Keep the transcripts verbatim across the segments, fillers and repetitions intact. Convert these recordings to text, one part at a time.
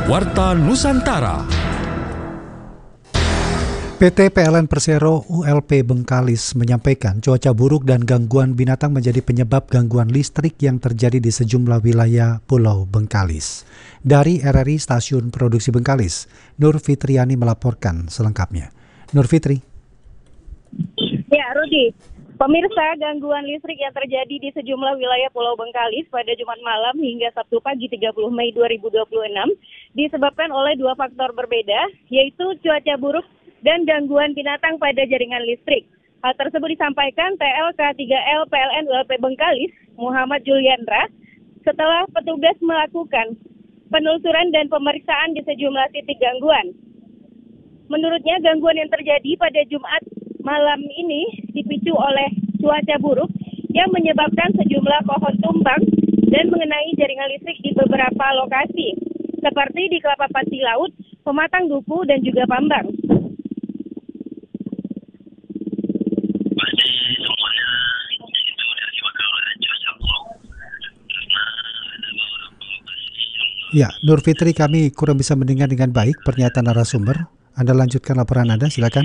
Warta Nusantara. P T P L N Persero U L P Bengkalis menyampaikan cuaca buruk dan gangguan binatang menjadi penyebab gangguan listrik yang terjadi di sejumlah wilayah Pulau Bengkalis. Dari R R I Stasiun Produksi Bengkalis, Nur Fitriani melaporkan selengkapnya. Nur Fitri. Ya, Rudi. Pemirsa, gangguan listrik yang terjadi di sejumlah wilayah Pulau Bengkalis pada Jumat malam hingga Sabtu pagi tiga puluh Mei dua ribu dua puluh enam disebabkan oleh dua faktor berbeda, yaitu cuaca buruk dan gangguan binatang pada jaringan listrik. Hal tersebut disampaikan T L K tiga L P L N U L P Bengkalis, Muhammad Juliandra, setelah petugas melakukan penelusuran dan pemeriksaan di sejumlah titik gangguan. Menurutnya, gangguan yang terjadi pada Jumat malam ini dipicu oleh cuaca buruk yang menyebabkan sejumlah pohon tumbang dan mengenai jaringan listrik di beberapa lokasi, seperti di Kelapa Pati Laut, Pematang Duku, dan juga Pambang. Ya, Nur Fitri, kami kurang bisa mendengar dengan baik pernyataan narasumber. Anda lanjutkan laporan Anda, silakan.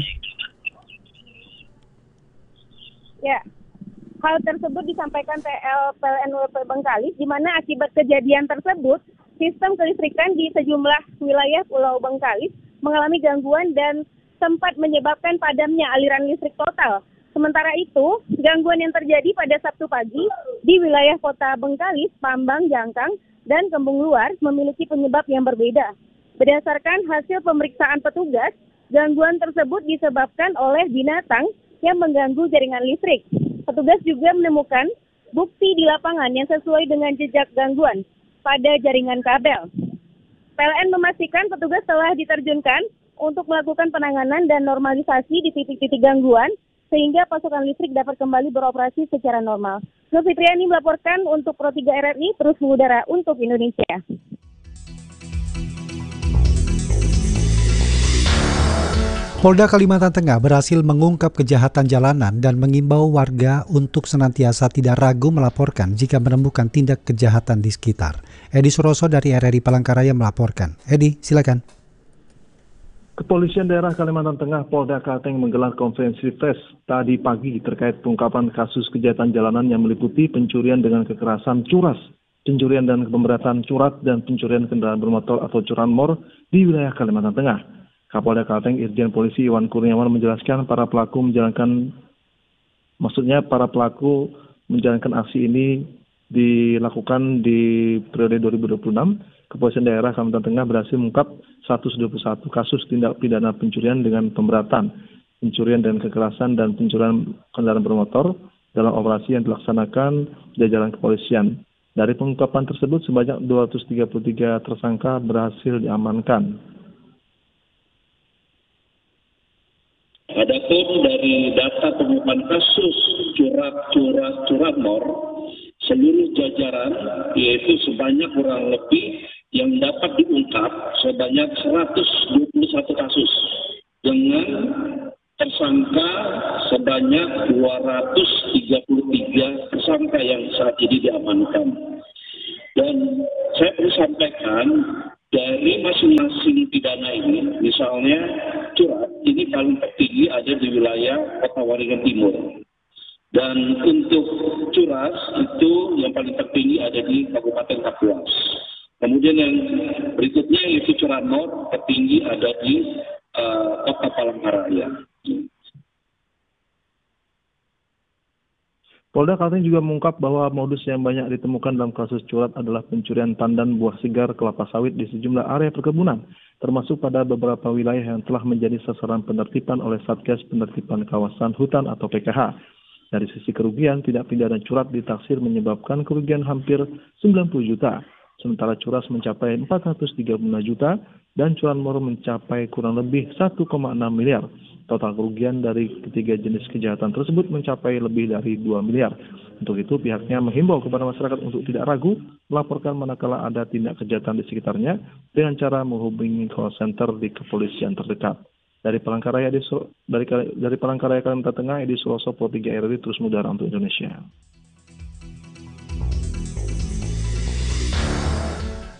Ya, hal tersebut disampaikan T L P L N U L P Bengkalis, di mana akibat kejadian tersebut, sistem kelistrikan di sejumlah wilayah Pulau Bengkalis mengalami gangguan dan sempat menyebabkan padamnya aliran listrik total. Sementara itu, gangguan yang terjadi pada Sabtu pagi di wilayah kota Bengkalis, Pambang, Jangkang, dan Kembung Luar memiliki penyebab yang berbeda. Berdasarkan hasil pemeriksaan petugas, gangguan tersebut disebabkan oleh binatang yang mengganggu jaringan listrik. Petugas juga menemukan bukti di lapangan yang sesuai dengan jejak gangguan pada jaringan kabel. P L N memastikan petugas telah diterjunkan untuk melakukan penanganan dan normalisasi di titik-titik gangguan sehingga pasokan listrik dapat kembali beroperasi secara normal. Nur Fitriani melaporkan untuk Pro tiga R R I terus mengudara untuk Indonesia. Polda Kalimantan Tengah berhasil mengungkap kejahatan jalanan dan mengimbau warga untuk senantiasa tidak ragu melaporkan jika menemukan tindak kejahatan di sekitar. Edi Suroso dari R R I Palangkaraya melaporkan. Edi, silakan. Kepolisian Daerah Kalimantan Tengah Polda Kalteng menggelar konferensi pers tadi pagi terkait pengungkapan kasus kejahatan jalanan yang meliputi pencurian dengan kekerasan curas, pencurian dan pemberatan curat, dan pencurian kendaraan bermotor atau curanmor di wilayah Kalimantan Tengah. Kapolda Kalteng Irjen Polisi Iwan Kurniawan menjelaskan para pelaku menjalankan, maksudnya para pelaku menjalankan aksi ini dilakukan di periode dua ribu dua puluh enam. Kepolisian Daerah Kalimantan Tengah berhasil mengungkap seratus dua puluh satu kasus tindak pidana pencurian dengan pemberatan, pencurian dan kekerasan, dan pencurian kendaraan bermotor dalam operasi yang dilaksanakan jajaran kepolisian. Dari pengungkapan tersebut, sebanyak dua ratus tiga puluh tiga tersangka berhasil diamankan. Adapun dari data pengungkapan kasus curat-curat curanmor, seluruh jajaran yaitu sebanyak kurang lebih yang dapat diungkap sebanyak seratus dua puluh satu kasus dengan tersangka sebanyak dua ratus tiga puluh tiga tersangka yang saat ini diamankan. Dan saya perlu sampaikan dari masing-masing pidana ini, misalnya curat ini paling tertinggi ada di wilayah Kota Waringin Timur. Dan untuk curas itu yang paling tertinggi ada di Kabupaten Kapuas. Kemudian yang berikutnya yaitu curanmor tertinggi ada di uh, Kota Palangkaraya. Polda Kalteng juga mengungkap bahwa modus yang banyak ditemukan dalam kasus curat adalah pencurian tandan buah segar kelapa sawit di sejumlah area perkebunan, termasuk pada beberapa wilayah yang telah menjadi sasaran penertiban oleh Satgas Penertiban Kawasan Hutan atau P K H. Dari sisi kerugian, tindak pidana curat ditaksir menyebabkan kerugian hampir sembilan puluh juta, sementara curas mencapai empat ratus tiga puluh lima juta dan curanmor mencapai kurang lebih satu koma enam miliar. Total kerugian dari ketiga jenis kejahatan tersebut mencapai lebih dari dua miliar. Untuk itu, pihaknya menghimbau kepada masyarakat untuk tidak ragu melaporkan manakala ada tindak kejahatan di sekitarnya dengan cara menghubungi call center di kepolisian terdekat. Dari Palangkaraya, dari, dari Palangkaraya Kalimantan Tengah, Edi Suroso, Pro tiga R R I terus mengudara untuk Indonesia.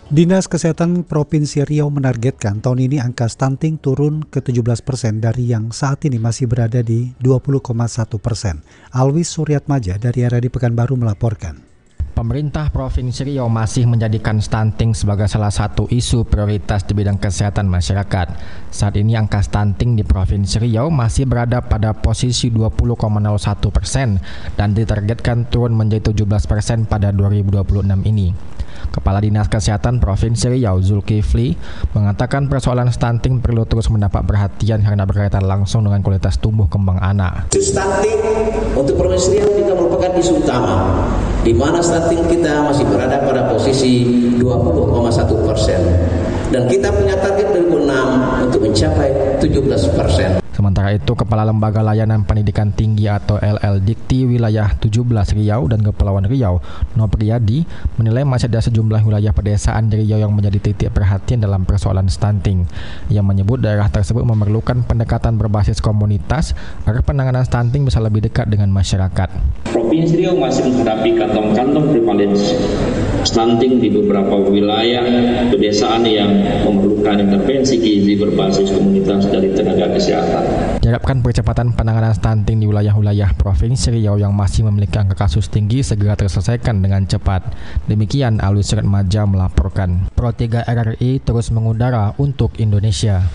Dinas Kesehatan Provinsi Riau menargetkan tahun ini angka stunting turun ke tujuh belas persen dari yang saat ini masih berada di dua puluh koma satu persen. Alwis Suryatmaja dari R R I Pekanbaru melaporkan. Pemerintah Provinsi Riau masih menjadikan stunting sebagai salah satu isu prioritas di bidang kesehatan masyarakat. Saat ini angka stunting di Provinsi Riau masih berada pada posisi dua puluh koma nol satu persen dan ditargetkan turun menjadi tujuh belas persen pada dua ribu dua puluh enam ini. Kepala Dinas Kesehatan Provinsi Riau Zulkifli mengatakan persoalan stunting perlu terus mendapat perhatian karena berkaitan langsung dengan kualitas tumbuh kembang anak. Stunting untuk Provinsi Riau juga merupakan isu utama, di mana stunting kita masih berada pada posisi dua puluh koma satu persen dan kita punya target dua ribu enam untuk mencapai tujuh belas persen. Sementara itu, Kepala Lembaga Layanan Pendidikan Tinggi atau L L Dikti Wilayah tujuh belas Riau dan Kepulauan Riau, Nopriyadi, menilai masih ada sejumlah wilayah pedesaan di Riau yang menjadi titik perhatian dalam persoalan stunting. Ia menyebut daerah tersebut memerlukan pendekatan berbasis komunitas agar penanganan stunting bisa lebih dekat dengan masyarakat. Provinsi Riau masih menghadapi kantong-kantong prevalensi stunting di beberapa wilayah pedesaan yang memerlukan intervensi gizi berbasis komunitas dari tenaga kesehatan. Diharapkan percepatan penanganan stunting di wilayah-wilayah Provinsi Riau yang masih memiliki angka kasus tinggi segera terselesaikan dengan cepat. Demikian Alwis Suryatmaja melaporkan. Pro tiga R R I terus mengudara untuk Indonesia.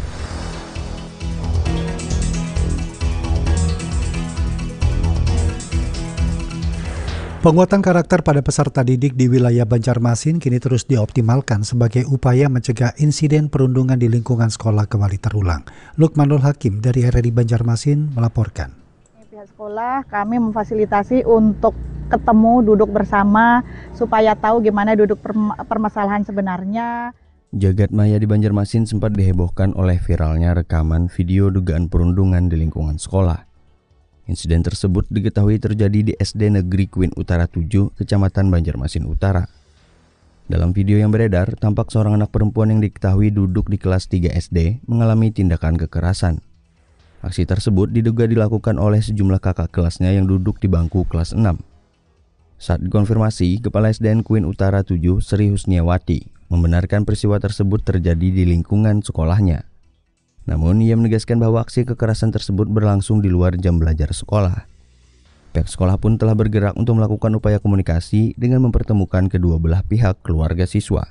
Penguatan karakter pada peserta didik di wilayah Banjarmasin kini terus dioptimalkan sebagai upaya mencegah insiden perundungan di lingkungan sekolah kembali terulang. Lukmanul Hakim dari R R I Banjarmasin melaporkan. Pihak sekolah kami memfasilitasi untuk ketemu, duduk bersama supaya tahu gimana duduk permasalahan sebenarnya. Jagat maya di Banjarmasin sempat dihebohkan oleh viralnya rekaman video dugaan perundungan di lingkungan sekolah. Insiden tersebut diketahui terjadi di S D Negeri Queen Utara tujuh, Kecamatan Banjarmasin Utara. Dalam video yang beredar, tampak seorang anak perempuan yang diketahui duduk di kelas tiga S D mengalami tindakan kekerasan. Aksi tersebut diduga dilakukan oleh sejumlah kakak kelasnya yang duduk di bangku kelas enam. Saat dikonfirmasi, Kepala S D N Queen Utara tujuh, Sri Husniawati, membenarkan peristiwa tersebut terjadi di lingkungan sekolahnya. Namun, ia menegaskan bahwa aksi kekerasan tersebut berlangsung di luar jam belajar sekolah. Pihak sekolah pun telah bergerak untuk melakukan upaya komunikasi dengan mempertemukan kedua belah pihak keluarga siswa.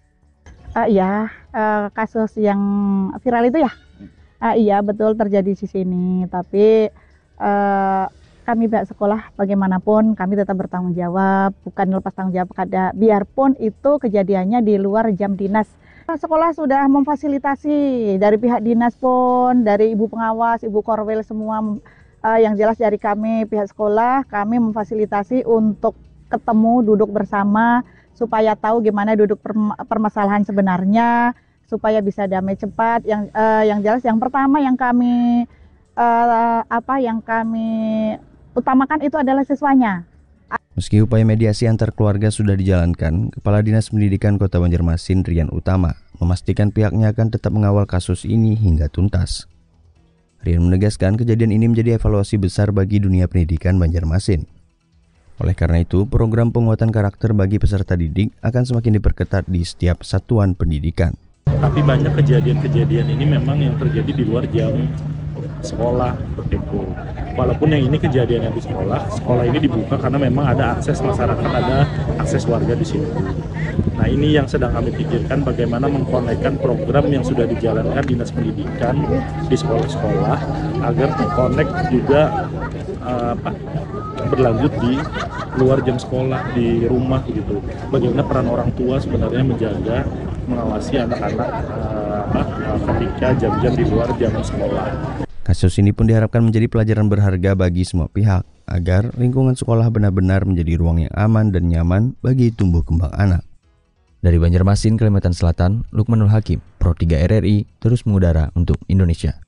Uh, iya, uh, kasus yang viral itu ya? Uh, iya, betul terjadi di sini. Tapi uh, kami pihak sekolah bagaimanapun kami tetap bertanggung jawab, bukan lepas tanggung jawab pada biarpun itu kejadiannya di luar jam dinas. Sekolah sudah memfasilitasi dari pihak dinas pun, dari ibu pengawas, ibu korwil semua. Uh, yang jelas dari kami pihak sekolah, kami memfasilitasi untuk ketemu, duduk bersama supaya tahu gimana duduk permasalahan sebenarnya, supaya bisa damai cepat. Yang uh, yang jelas yang pertama yang kami uh, apa yang kami utamakan itu adalah siswanya. Meski upaya mediasi antar keluarga sudah dijalankan, Kepala Dinas Pendidikan Kota Banjarmasin Rian Utama memastikan pihaknya akan tetap mengawal kasus ini hingga tuntas. Rian menegaskan kejadian ini menjadi evaluasi besar bagi dunia pendidikan Banjarmasin. Oleh karena itu, program penguatan karakter bagi peserta didik akan semakin diperketat di setiap satuan pendidikan. Tapi banyak kejadian-kejadian ini memang yang terjadi di luar jam sekolah begitu. Walaupun yang ini kejadian yang di sekolah, sekolah ini dibuka karena memang ada akses masyarakat, ada akses warga di situ. Nah, ini yang sedang kami pikirkan bagaimana mengkonekkan program yang sudah dijalankan Dinas Pendidikan di sekolah-sekolah agar terkonek juga uh, apa, berlanjut di luar jam sekolah, di rumah gitu. Bagaimana peran orang tua sebenarnya menjaga, mengawasi anak-anak uh, apa, uh, ketika jam-jam di luar jam sekolah. Kasus ini pun diharapkan menjadi pelajaran berharga bagi semua pihak agar lingkungan sekolah benar-benar menjadi ruang yang aman dan nyaman bagi tumbuh kembang anak. Dari Banjarmasin, Kalimantan Selatan, Lukmanul Hakim, Pro tiga R R I, terus mengudara untuk Indonesia.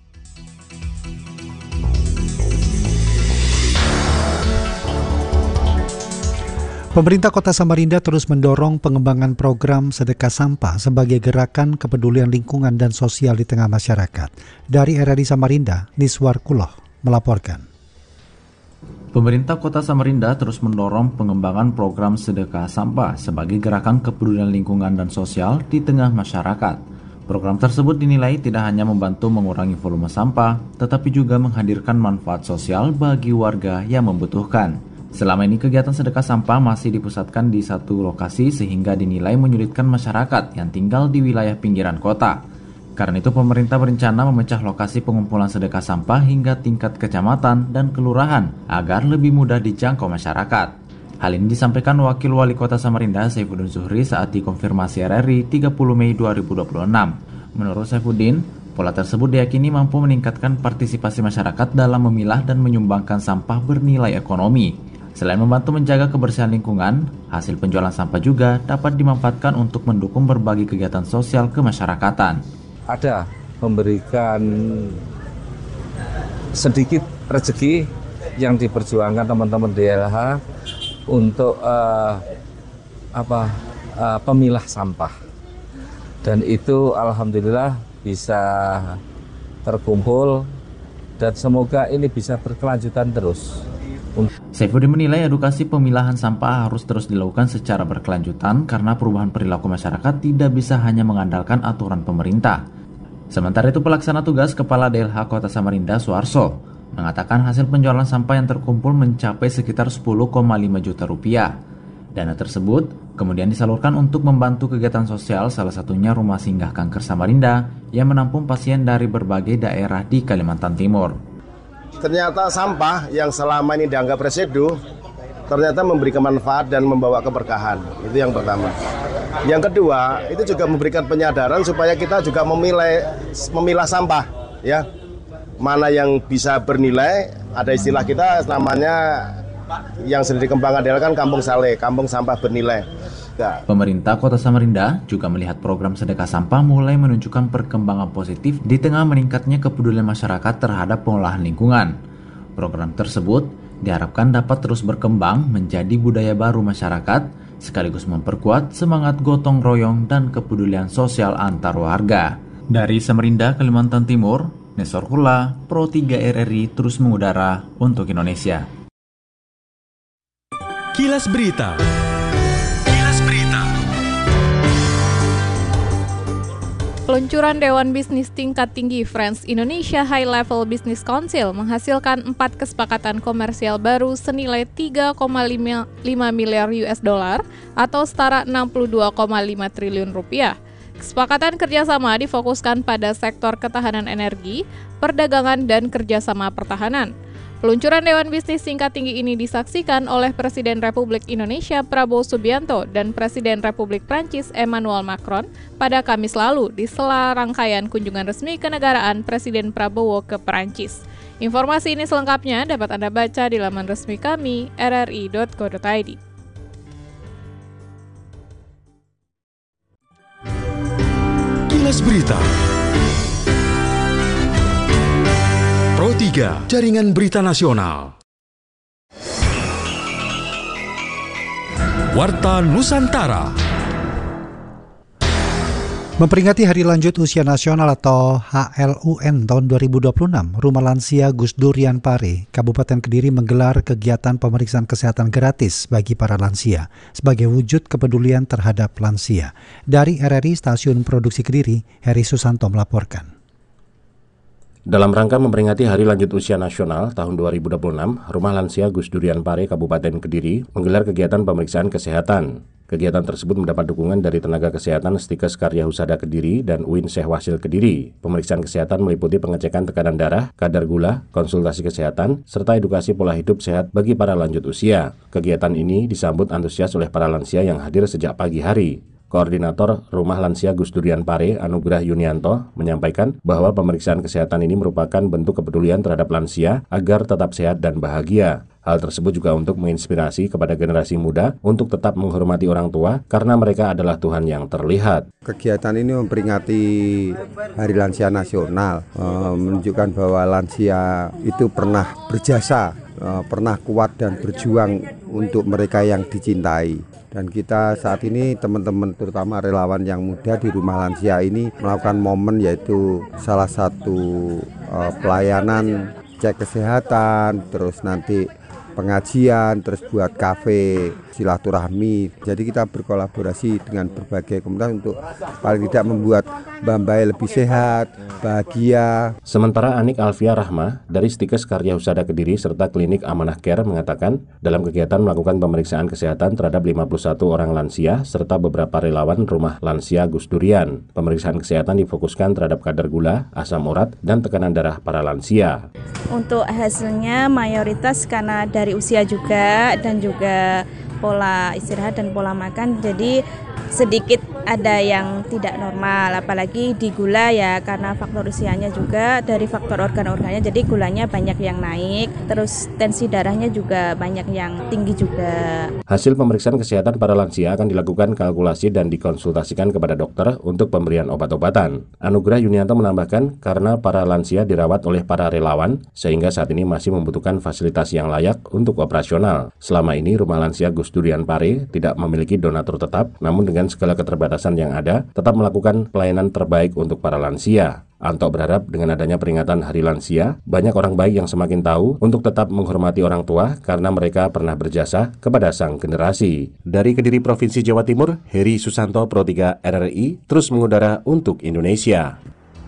Pemerintah Kota Samarinda terus mendorong pengembangan program sedekah sampah sebagai gerakan kepedulian lingkungan dan sosial di tengah masyarakat. Dari R R I Samarinda, Niswar Kuloh melaporkan. Pemerintah Kota Samarinda terus mendorong pengembangan program sedekah sampah sebagai gerakan kepedulian lingkungan dan sosial di tengah masyarakat. Program tersebut dinilai tidak hanya membantu mengurangi volume sampah, tetapi juga menghadirkan manfaat sosial bagi warga yang membutuhkan. Selama ini kegiatan sedekah sampah masih dipusatkan di satu lokasi sehingga dinilai menyulitkan masyarakat yang tinggal di wilayah pinggiran kota. Karena itu pemerintah berencana memecah lokasi pengumpulan sedekah sampah hingga tingkat kecamatan dan kelurahan agar lebih mudah dijangkau masyarakat. Hal ini disampaikan Wakil Wali Kota Samarinda Saifuddin Zuhri saat dikonfirmasi R R I tiga puluh Mei dua ribu dua puluh enam. Menurut Saifuddin, pola tersebut diyakini mampu meningkatkan partisipasi masyarakat dalam memilah dan menyumbangkan sampah bernilai ekonomi. Selain membantu menjaga kebersihan lingkungan, hasil penjualan sampah juga dapat dimanfaatkan untuk mendukung berbagai kegiatan sosial kemasyarakatan. Ada memberikan sedikit rezeki yang diperjuangkan teman-teman D L H untuk uh, apa uh, pemilah sampah, dan itu alhamdulillah bisa terkumpul dan semoga ini bisa berkelanjutan terus. Saifuddin menilai edukasi pemilahan sampah harus terus dilakukan secara berkelanjutan karena perubahan perilaku masyarakat tidak bisa hanya mengandalkan aturan pemerintah. Sementara itu pelaksana tugas Kepala D L H Kota Samarinda Suarso mengatakan hasil penjualan sampah yang terkumpul mencapai sekitar sepuluh koma lima juta rupiah. Dana tersebut kemudian disalurkan untuk membantu kegiatan sosial, salah satunya Rumah Singgah Kanker Samarinda yang menampung pasien dari berbagai daerah di Kalimantan Timur. Ternyata sampah yang selama ini dianggap residu ternyata memberikan manfaat dan membawa keberkahan. Itu yang pertama. Yang kedua, itu juga memberikan penyadaran supaya kita juga memilah memilah sampah, ya. Mana yang bisa bernilai, ada istilah kita namanya yang sering dikembangkan adalah kan kampung sale, kampung sampah bernilai. Ya. Pemerintah Kota Samarinda juga melihat program sedekah sampah mulai menunjukkan perkembangan positif di tengah meningkatnya kepedulian masyarakat terhadap pengolahan lingkungan. Program tersebut diharapkan dapat terus berkembang menjadi budaya baru masyarakat, sekaligus memperkuat semangat gotong royong dan kepedulian sosial antar warga. Dari Samarinda, Kalimantan Timur, Nesor Hula, Pro tiga R R I terus mengudara untuk Indonesia. Kilas Berita. Kilas Berita. Peluncuran Dewan Bisnis Tingkat Tinggi Friends Indonesia High Level Business Council menghasilkan empat kesepakatan komersial baru senilai tiga koma lima miliar U S dollar atau setara enam puluh dua koma lima triliun rupiah. Kesepakatan kerjasama difokuskan pada sektor ketahanan energi, perdagangan, dan kerjasama pertahanan. Peluncuran Dewan Bisnis Tingkat Tinggi ini disaksikan oleh Presiden Republik Indonesia Prabowo Subianto dan Presiden Republik Prancis Emmanuel Macron pada Kamis lalu di sela rangkaian kunjungan resmi kenegaraan Presiden Prabowo ke Prancis. Informasi ini selengkapnya dapat Anda baca di laman resmi kami r r i dot co dot i d. Kilas Berita. Pro tiga, Jaringan Berita Nasional. Warta Nusantara. Memperingati Hari Lanjut Usia Nasional atau H L U N tahun dua ribu dua puluh enam, Rumah Lansia Gus Durian Pare, Kabupaten Kediri menggelar kegiatan pemeriksaan kesehatan gratis bagi para lansia sebagai wujud kepedulian terhadap lansia. Dari R R I Stasiun Produksi Kediri, Heri Susanto melaporkan. Dalam rangka memperingati Hari Lanjut Usia Nasional tahun dua ribu dua puluh enam, Rumah Lansia Gus Durian Pare, Kabupaten Kediri menggelar kegiatan pemeriksaan kesehatan. Kegiatan tersebut mendapat dukungan dari tenaga kesehatan Stikes Karya Husada Kediri dan U I N Syekh Wasil Kediri. Pemeriksaan kesehatan meliputi pengecekan tekanan darah, kadar gula, konsultasi kesehatan, serta edukasi pola hidup sehat bagi para lanjut usia. Kegiatan ini disambut antusias oleh para lansia yang hadir sejak pagi hari. Koordinator Rumah Lansia Gus Durian Pare, Anugrah Yunianto, menyampaikan bahwa pemeriksaan kesehatan ini merupakan bentuk kepedulian terhadap lansia agar tetap sehat dan bahagia. Hal tersebut juga untuk menginspirasi kepada generasi muda untuk tetap menghormati orang tua karena mereka adalah Tuhan yang terlihat. Kegiatan ini memperingati Hari Lansia Nasional, menunjukkan bahwa lansia itu pernah berjasa, pernah kuat dan berjuang untuk mereka yang dicintai. Dan kita saat ini teman-teman terutama relawan yang muda di Rumah Lansia ini melakukan momen yaitu salah satu uh, pelayanan cek kesehatan, terus nanti pengajian, terus buat kafe, silaturahmi. Jadi kita berkolaborasi dengan berbagai komunitas untuk paling tidak membuat Mbah Mbae lebih sehat, bahagia. Sementara Anik Alfia Rahma dari Stikes Karya Husada Kediri serta Klinik Amanah Care mengatakan dalam kegiatan melakukan pemeriksaan kesehatan terhadap lima puluh satu orang lansia serta beberapa relawan rumah lansia Gus Durian. Pemeriksaan kesehatan difokuskan terhadap kadar gula, asam urat, dan tekanan darah para lansia. Untuk hasilnya mayoritas karena dari usia juga dan juga pola istirahat dan pola makan, jadi sedikit ada yang tidak normal, apalagi di gula ya karena faktor usianya juga, dari faktor organ-organnya jadi gulanya banyak yang naik, terus tensi darahnya juga banyak yang tinggi juga. Hasil pemeriksaan kesehatan para lansia akan dilakukan kalkulasi dan dikonsultasikan kepada dokter untuk pemberian obat-obatan. Anugrah Yunianto menambahkan karena para lansia dirawat oleh para relawan sehingga saat ini masih membutuhkan fasilitas yang layak untuk operasional. Selama ini Rumah Lansia Gus Durian Pare tidak memiliki donatur tetap, namun dengan segala keterbatasan yang ada, tetap melakukan pelayanan terbaik untuk para lansia. Anto berharap dengan adanya peringatan Hari Lansia, banyak orang baik yang semakin tahu untuk tetap menghormati orang tua karena mereka pernah berjasa kepada sang generasi. Dari Kediri, Provinsi Jawa Timur, Heri Susanto, Pro tiga R R I, terus mengudara untuk Indonesia.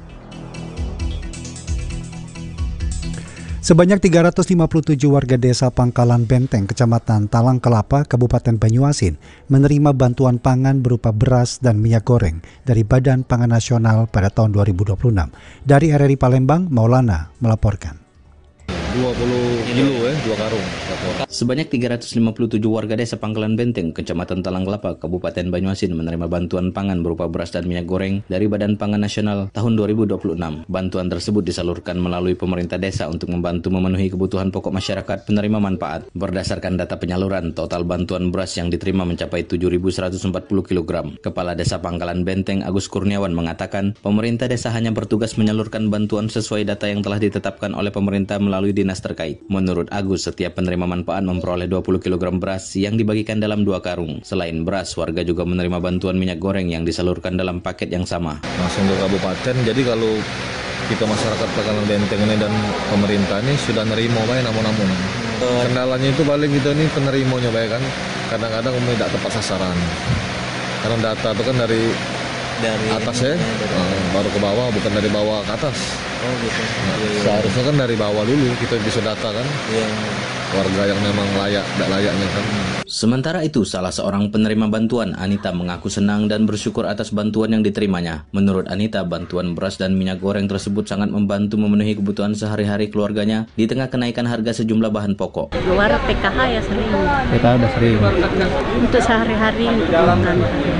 Sebanyak tiga ratus lima puluh tujuh warga desa Pangkalan Benteng, Kecamatan Talang Kelapa, Kabupaten Banyuasin, menerima bantuan pangan berupa beras dan minyak goreng dari Badan Pangan Nasional pada tahun dua ribu dua puluh enam. Dari R R I Palembang, Maulana melaporkan. dua puluh kilo ya, dua karung. Sebanyak tiga ratus lima puluh tujuh warga desa Pangkalan Benteng, Kecamatan Talang Kelapa, Kabupaten Banyuasin menerima bantuan pangan berupa beras dan minyak goreng dari Badan Pangan Nasional tahun dua ribu dua puluh enam. Bantuan tersebut disalurkan melalui pemerintah desa untuk membantu memenuhi kebutuhan pokok masyarakat penerima manfaat. Berdasarkan data penyaluran, total bantuan beras yang diterima mencapai tujuh ribu seratus empat puluh kilogram. Kepala Desa Pangkalan Benteng, Agus Kurniawan, mengatakan pemerintah desa hanya bertugas menyalurkan bantuan sesuai data yang telah ditetapkan oleh pemerintah melalui dinas terkait. Menurut Agus, setiap penerima manfaat memperoleh dua puluh kilogram beras yang dibagikan dalam dua karung. Selain beras, warga juga menerima bantuan minyak goreng yang disalurkan dalam paket yang sama. Langsung ke kabupaten, jadi kalau kita masyarakat Pangkalan Benteng ini dan pemerintah ini sudah nerima baik namun-namun. Kendalanya itu paling kita ini penerimanya baik kan, kadang-kadang tidak tepat sasaran. Karena data itu kan dari dari atas ya, nah, baru ke bawah, bukan dari bawah ke atas. Oh gitu. Nah, iya, iya. Seharusnya kan dari bawah dulu kita bisa data kan. Iya. Warga yang memang layak, tidak layaknya kan. Sementara itu, salah seorang penerima bantuan, Anita, mengaku senang dan bersyukur atas bantuan yang diterimanya. Menurut Anita, bantuan beras dan minyak goreng tersebut sangat membantu memenuhi kebutuhan sehari-hari keluarganya di tengah kenaikan harga sejumlah bahan pokok. Luar P K H ya sering. P K H udah sering. Untuk sehari-hari makan.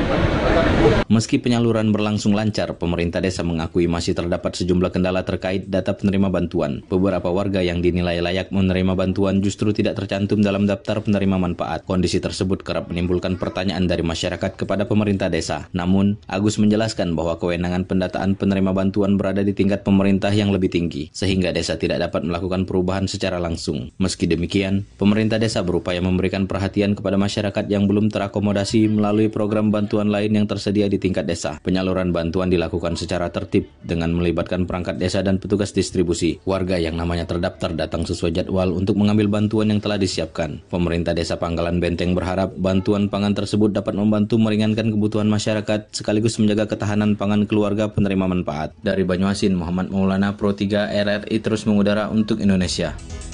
Meski penyaluran berlangsung lancar, pemerintah desa mengakui masih terdapat sejumlah kendala terkait data penerima bantuan. Beberapa warga yang dinilai layak menerima bantuan justru tidak tercantum dalam daftar penerima manfaat. Kondisi tersebut kerap menimbulkan pertanyaan dari masyarakat kepada pemerintah desa. Namun, Agus menjelaskan bahwa kewenangan pendataan penerima bantuan berada di tingkat pemerintah yang lebih tinggi, sehingga desa tidak dapat melakukan perubahan secara langsung. Meski demikian, pemerintah desa berupaya memberikan perhatian kepada masyarakat yang belum terakomodasi melalui program bantuan lain yang tersedia di tingkat desa. Penyaluran bantuan dilakukan secara tertib dengan melibatkan perangkat desa dan petugas distribusi. Warga yang namanya terdaftar datang sesuai jadwal untuk mengambil bantuan yang telah disiapkan. Pemerintah desa Pangkalan Benteng berharap bantuan pangan tersebut dapat membantu meringankan kebutuhan masyarakat sekaligus menjaga ketahanan pangan keluarga penerima manfaat. Dari Banyuasin, Muhammad Maulana, Pro tiga R R I, terus mengudara untuk Indonesia.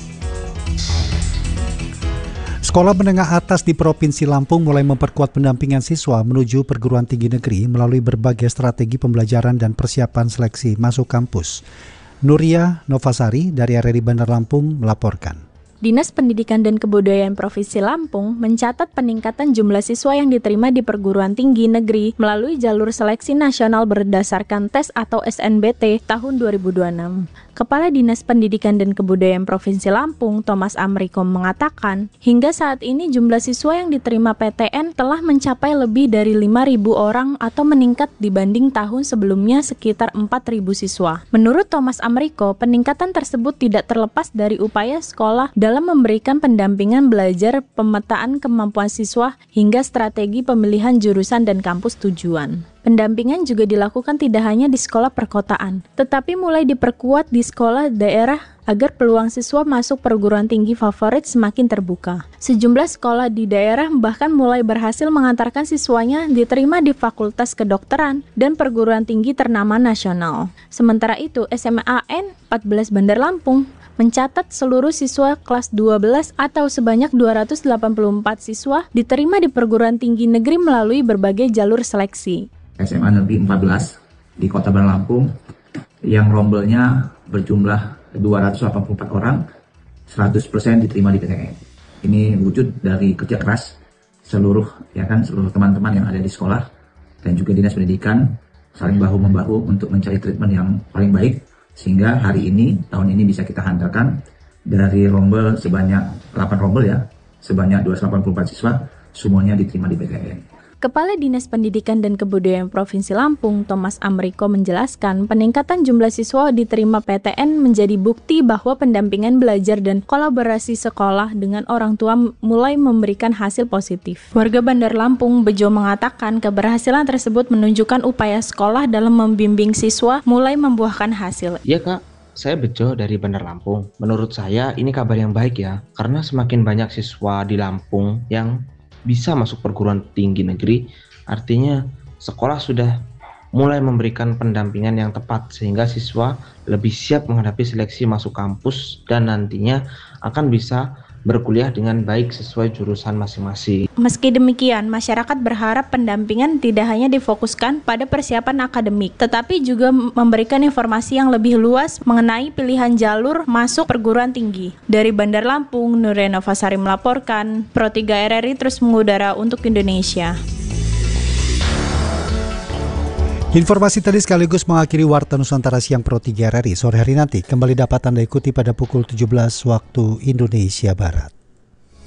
Sekolah menengah atas di Provinsi Lampung mulai memperkuat pendampingan siswa menuju perguruan tinggi negeri melalui berbagai strategi pembelajaran dan persiapan seleksi masuk kampus. Nuria Novasari dari R R I Bandar Lampung melaporkan. Dinas Pendidikan dan Kebudayaan Provinsi Lampung mencatat peningkatan jumlah siswa yang diterima di perguruan tinggi negeri melalui jalur seleksi nasional berdasarkan tes atau S N B T tahun dua ribu dua puluh enam. Kepala Dinas Pendidikan dan Kebudayaan Provinsi Lampung, Thomas Amriko, mengatakan, hingga saat ini jumlah siswa yang diterima P T N telah mencapai lebih dari lima ribu orang atau meningkat dibanding tahun sebelumnya sekitar empat ribu siswa. Menurut Thomas Amriko, peningkatan tersebut tidak terlepas dari upaya sekolah dalam memberikan pendampingan belajar, pemetaan kemampuan siswa, hingga strategi pemilihan jurusan dan kampus tujuan. Pendampingan juga dilakukan tidak hanya di sekolah perkotaan, tetapi mulai diperkuat di sekolah daerah agar peluang siswa masuk perguruan tinggi favorit semakin terbuka. Sejumlah sekolah di daerah bahkan mulai berhasil mengantarkan siswanya diterima di Fakultas Kedokteran dan perguruan tinggi ternama nasional. Sementara itu, S M A N empat belas Bandar Lampung mencatat seluruh siswa kelas dua belas atau sebanyak dua ratus delapan puluh empat siswa diterima di perguruan tinggi negeri melalui berbagai jalur seleksi. S M A Negeri empat belas di Kota Bandar Lampung yang rombelnya berjumlah dua ratus delapan puluh empat orang, seratus persen diterima di P T N. Ini wujud dari kerja keras seluruh ya kan seluruh teman-teman yang ada di sekolah dan juga dinas pendidikan saling bahu-membahu untuk mencari treatment yang paling baik. Sehingga hari ini, tahun ini bisa kita handalkan dari rombel sebanyak delapan rombel ya, sebanyak dua ratus delapan puluh empat siswa, semuanya diterima di P T N. Kepala Dinas Pendidikan dan Kebudayaan Provinsi Lampung, Thomas Amriko menjelaskan peningkatan jumlah siswa diterima P T N menjadi bukti bahwa pendampingan belajar dan kolaborasi sekolah dengan orang tua mulai memberikan hasil positif. Warga Bandar Lampung, Bejo, mengatakan keberhasilan tersebut menunjukkan upaya sekolah dalam membimbing siswa mulai membuahkan hasil. Iya Kak, saya Bejo dari Bandar Lampung. Menurut saya ini kabar yang baik ya, karena semakin banyak siswa di Lampung yang bisa masuk perguruan tinggi negeri, artinya sekolah sudah mulai memberikan pendampingan yang tepat sehingga siswa lebih siap menghadapi seleksi masuk kampus dan nantinya akan bisa berkuliah dengan baik sesuai jurusan masing-masing. Meski demikian, masyarakat berharap pendampingan tidak hanya difokuskan pada persiapan akademik, tetapi juga memberikan informasi yang lebih luas mengenai pilihan jalur masuk perguruan tinggi. Dari Bandar Lampung, Nurena Fasari melaporkan, Pro tiga R R I terus mengudara untuk Indonesia. Informasi tadi sekaligus mengakhiri Warta Nusantara Siang Pro tiga R R I. Sore hari nanti kembali dapat Anda ikuti pada pukul tujuh belas waktu Indonesia Barat.